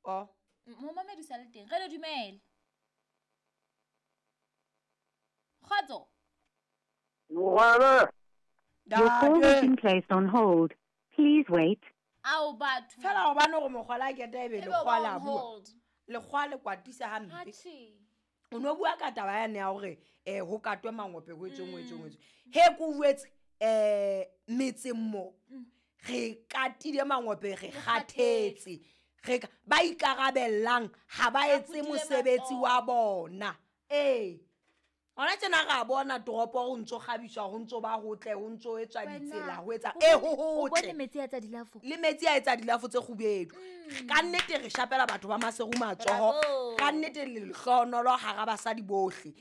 Ko Mo mamedi sa le teng. Re le dumele. Kgotso. Mogwebe. Your call has been placed on hold. Please wait. Ao batho. fela go bane go mogwala ke ta ebe le khwala bua hold. le khwale kwatisa hampe Hathi. o no bua ka taba yane ya gore go katwe mangope go etswe he go buetse metsemmo re katile mangope re kgathetse ba ikarabellang ha ba etse mosebetsi wa bona ona tsena ga bona toropo go ntso gabiswa go ntso ba gotle go ntso etswa ditsela go etsa Go bone metsi a tsa dilafo. le metsi a etsa dilafo tse khubedu ka nnete re shapela batho ba masego matsogo ka nnete le hlonolo ga ga basadi bohle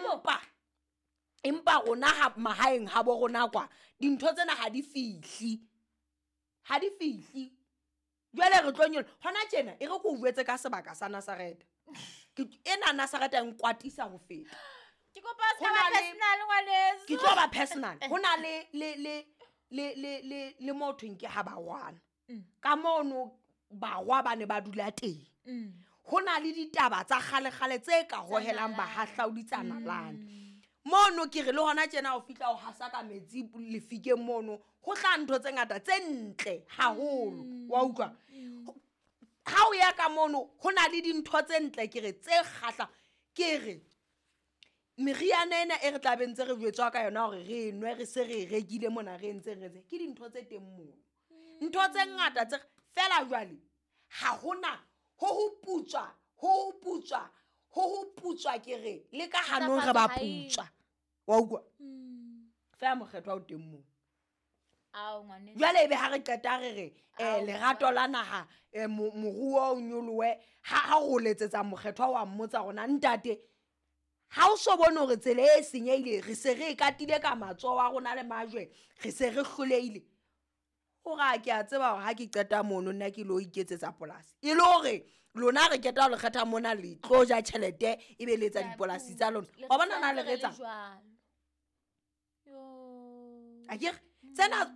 empa rona ha mahaeng ha bo rona kwa dintho tsena ha di fihli jwale re tlonyola hona tjena e re go buetse ka sebaka sa Nasareta ena Nasareta nkwatisa go feta Ke kopa ska ba personal ngwaneso. ke tlo ba personal hona le motho nke ha ba wana ka mono bagwa ba ne ba dula teng hona le ditaba tsa kgale tse ka hohelang bahahlaudi tsana lana mono ke re le hona tjena o fitla o hasa ka metsi lefikeng mono ho tla ntho tse ngata tse ntle haholo wa utlwa ha o ya ka mono hona le dintho tse ntle ke re tse kgahla ke re meriana ena e re tla bentse re jwetswa ka yona hore re nwe re se re rekile mona re ntse re ke dintho tse teng mono ntho tse ngata tse fela jwale ha hona ho putswa ke re le ka hanong re ba putswa wa utlwa fa mokgetho wa o teng mo jwale ebe ha re qeta re lerato la naha moruo o nyolowe ha go letsetsa mokgetho wa mmotsa rona ntate ha o so bone hore tsele e senyeile re se re katile ka matso wa rona le majwe re se re hloleile o ga ke a tseba hore ha ke qeta mono nna ke lo iketsetsa polasi e le hore lona re keta le kgetha mona le tloja tšhelete e be le tsa dipolasi tsa lona wa bona na le retsa Yo. a ke tsena